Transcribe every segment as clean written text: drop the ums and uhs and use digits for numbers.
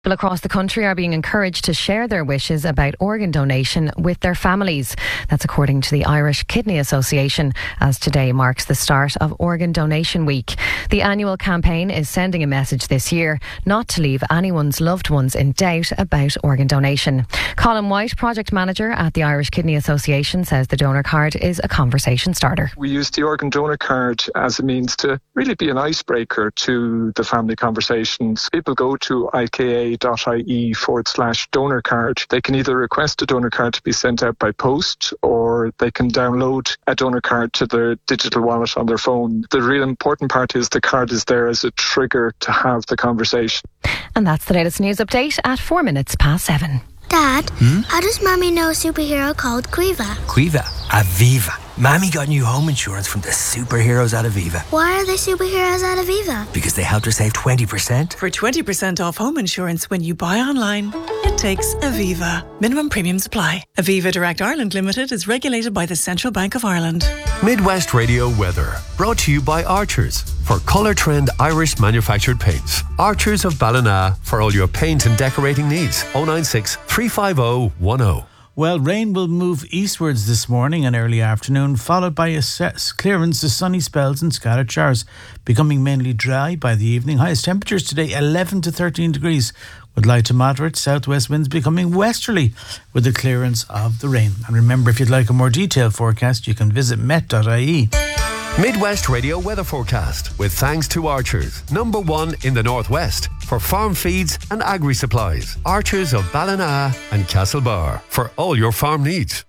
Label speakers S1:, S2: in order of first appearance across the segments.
S1: People across the country are being encouraged to share their wishes about organ donation with their families. That's according to the Irish Kidney Association, as today marks the start of Organ Donation Week. The annual campaign is sending a message this year not to leave anyone's loved ones in doubt about organ donation. Colin White, project manager at the Irish Kidney Association, says the donor card is a conversation starter.
S2: We use the organ donor card as a means to really be an icebreaker to the family conversations. People go to ika.ie/donor card. They can either request a donor card to be sent out by post, or they can download a donor card to their digital wallet on their phone. The real important part is the card is there as a trigger to have the conversation.
S1: And that's the latest news update at 7:04.
S3: Dad, how does Mommy know a superhero called Quiva?
S4: Quiva? Aviva. Mammy got new home insurance from the superheroes at Aviva.
S3: Why are they superheroes at Aviva?
S4: Because they helped her save 20%.
S5: For 20% off home insurance when you buy online, it takes Aviva. Minimum premiums apply. Aviva Direct Ireland Limited is regulated by the Central Bank of Ireland.
S6: Midwest Radio weather, brought to you by Archers. For Colour Trend Irish manufactured paints. Archers of Ballina for all your paint and decorating needs. 096 350 10.
S7: Well, rain will move eastwards this morning and early afternoon, followed by a clearance of sunny spells and scattered showers, becoming mainly dry by the evening. Highest temperatures today 11 to 13 degrees, with light to moderate southwest winds becoming westerly with the clearance of the rain. And remember, if you'd like a more detailed forecast, you can visit met.ie.
S6: Midwest Radio weather forecast with thanks to Archers, #1 in the northwest for farm feeds and agri supplies. Archers of Ballina and Castlebar for all your farm needs.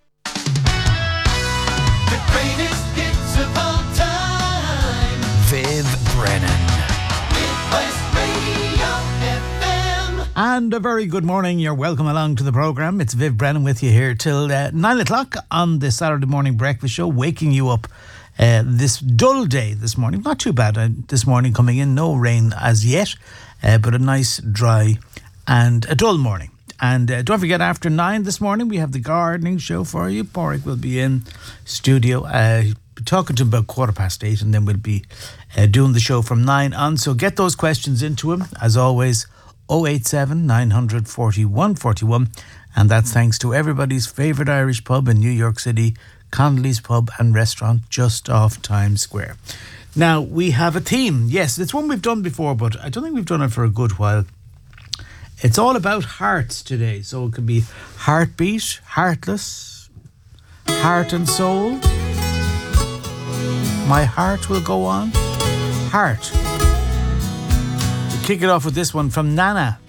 S8: The greatest hits of all time.
S4: Viv Brennan.
S8: Midwest Radio FM.
S7: And a very good morning. You're welcome along to the programme. It's Viv Brennan with you here till 9 o'clock on the Saturday morning breakfast show, waking you up this dull day this morning. Not too bad this morning coming in. No rain as yet, but a nice, dry and a dull morning. And don't forget, after 9 this morning, we have the gardening show for you. Porrick will be in studio talking to him about 8:15, and then we'll be doing the show from 9 on. So get those questions into him, as always, 087 900 41 41. And that's thanks to everybody's favourite Irish pub in New York City, Connolly's Pub and Restaurant, just off Times Square. Now, we have a theme. Yes, it's one we've done before, but I don't think we've done it for a good while. It's all about hearts today. So it could be heartbeat, heartless, heart and soul. My heart will go on. Heart. We'll kick it off with this one from Nana.